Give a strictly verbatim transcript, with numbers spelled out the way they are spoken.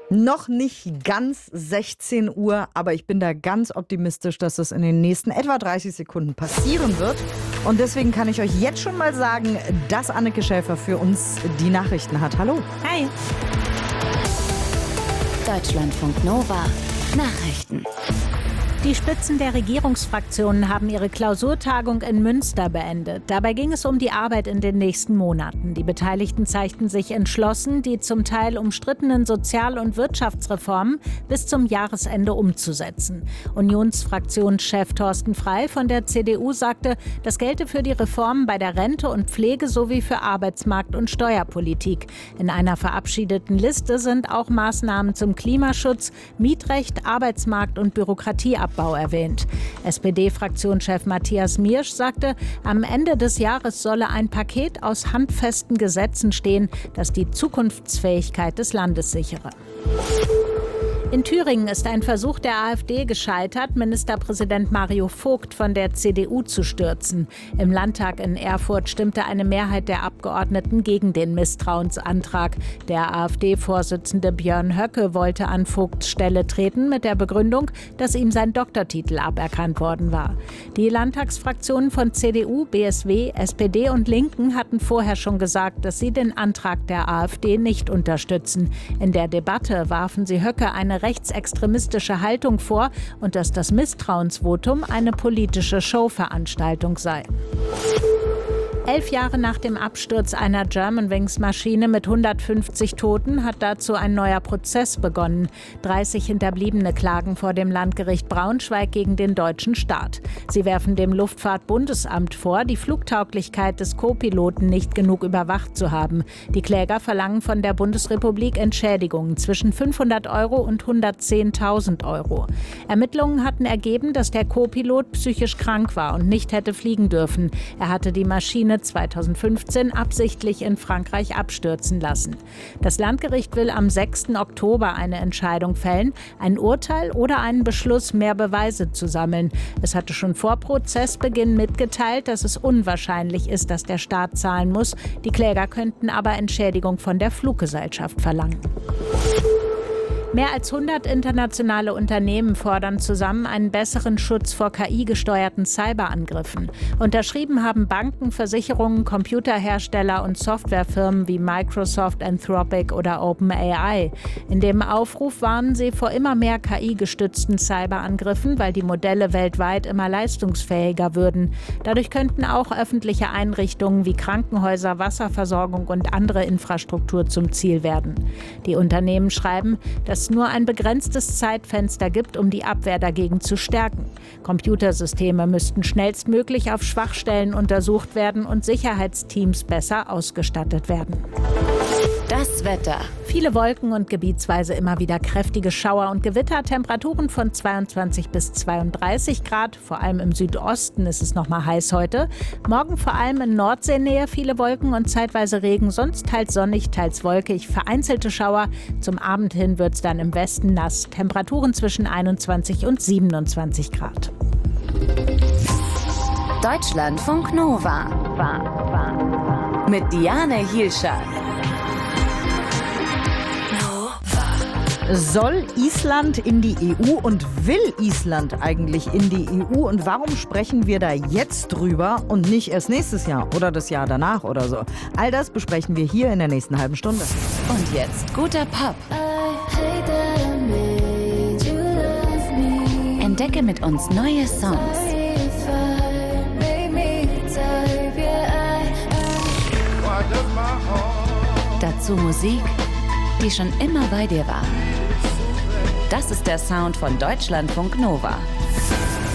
Noch nicht ganz sechzehn Uhr, aber ich bin da ganz optimistisch, dass es in den nächsten etwa dreißig Sekunden passieren wird. Und deswegen kann ich euch jetzt schon mal sagen, dass Anneke Schäfer für uns die Nachrichten hat. Hallo. Hi. Deutschlandfunk Nova Nachrichten. Die Spitzen der Regierungsfraktionen haben ihre Klausurtagung in Münster beendet. Dabei ging es um die Arbeit in den nächsten Monaten. Die Beteiligten zeigten sich entschlossen, die zum Teil umstrittenen Sozial- und Wirtschaftsreformen bis zum Jahresende umzusetzen. Unionsfraktionschef Thorsten Frey von der C D U sagte, das gelte für die Reformen bei der Rente und Pflege sowie für Arbeitsmarkt- und Steuerpolitik. In einer verabschiedeten Liste sind auch Maßnahmen zum Klimaschutz, Mietrecht, Arbeitsmarkt und Bürokratieabbau erwähnt. S P D-Fraktionschef Matthias Miersch sagte, am Ende des Jahres solle ein Paket aus handfesten Gesetzen stehen, das die Zukunftsfähigkeit des Landes sichere. In Thüringen ist ein Versuch der AfD gescheitert, Ministerpräsident Mario Vogt von der C D U zu stürzen. Im Landtag in Erfurt stimmte eine Mehrheit der Abgeordneten gegen den Misstrauensantrag. Der AfD-Vorsitzende Björn Höcke wollte an Vogts Stelle treten mit der Begründung, dass ihm sein Doktortitel aberkannt worden war. Die Landtagsfraktionen von C D U, B S W, S P D und Linken hatten vorher schon gesagt, dass sie den Antrag der AfD nicht unterstützen. In der Debatte warfen sie Höcke eine rechtsextremistische Haltung vor und dass das Misstrauensvotum eine politische Showveranstaltung sei. Elf Jahre nach dem Absturz einer Germanwings-Maschine mit hundertfünfzig Toten hat dazu ein neuer Prozess begonnen. dreißig Hinterbliebene klagen vor dem Landgericht Braunschweig gegen den deutschen Staat. Sie werfen dem Luftfahrtbundesamt vor, die Flugtauglichkeit des Co-Piloten nicht genug überwacht zu haben. Die Kläger verlangen von der Bundesrepublik Entschädigungen zwischen fünfhundert Euro und hundertzehntausend Euro. Ermittlungen hatten ergeben, dass der Co-Pilot psychisch krank war und nicht hätte fliegen dürfen. Er hatte die Maschine zweitausendfünfzehn absichtlich in Frankreich abstürzen lassen. Das Landgericht will am sechsten Oktober eine Entscheidung fällen, ein Urteil oder einen Beschluss, mehr Beweise zu sammeln. Es hatte schon vor Prozessbeginn mitgeteilt, dass es unwahrscheinlich ist, dass der Staat zahlen muss. Die Kläger könnten aber Entschädigung von der Fluggesellschaft verlangen. Mehr als hundert internationale Unternehmen fordern zusammen einen besseren Schutz vor K I-gesteuerten Cyberangriffen. Unterschrieben haben Banken, Versicherungen, Computerhersteller und Softwarefirmen wie Microsoft, Anthropic oder OpenAI. In dem Aufruf warnen sie vor immer mehr K I-gestützten Cyberangriffen, weil die Modelle weltweit immer leistungsfähiger würden. Dadurch könnten auch öffentliche Einrichtungen wie Krankenhäuser, Wasserversorgung und andere Infrastruktur zum Ziel werden. Die Unternehmen schreiben, dass es nur ein begrenztes Zeitfenster gibt, um die Abwehr dagegen zu stärken. Computersysteme müssten schnellstmöglich auf Schwachstellen untersucht werden und Sicherheitsteams besser ausgestattet werden. Das Wetter. Viele Wolken und gebietsweise immer wieder kräftige Schauer und Gewitter. Temperaturen von zweiundzwanzig bis zweiunddreißig Grad. Vor allem im Südosten ist es noch mal heiß heute. Morgen vor allem in Nordseenähe viele Wolken und zeitweise Regen. Sonst teils sonnig, teils wolkig. Vereinzelte Schauer. Zum Abend hin wird es dann im Westen nass. Temperaturen zwischen einundzwanzig und siebenundzwanzig Grad. Deutschlandfunk Nova. Mit Diane Hielscher. Soll Island in die E U und will Island eigentlich in die E U? Und warum sprechen wir da jetzt drüber und nicht erst nächstes Jahr oder das Jahr danach oder so? All das besprechen wir hier in der nächsten halben Stunde. Und jetzt guter Pop. Entdecke mit uns neue Songs. Dazu Musik, die schon immer bei dir war. Das ist der Sound von Deutschlandfunk Nova.